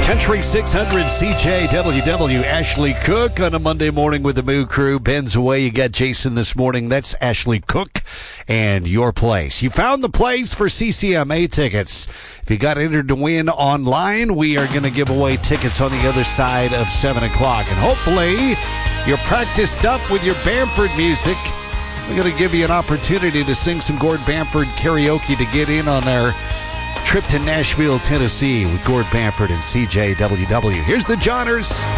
Country 600 CJWW, Ashley Cook on a Monday morning with the Moo Crew. Ben's away. You got Jason this morning. That's Ashley Cook and your place. You found the place for CCMA tickets. If you got entered to win online, we are going to give away tickets on the other side of 7 o'clock. And hopefully you're practiced up with your Bamford music. We're going to give you an opportunity to sing some Gord Bamford karaoke to get in on our trip to Nashville, Tennessee with Gord Bamford and CJWW. Here's the Johners.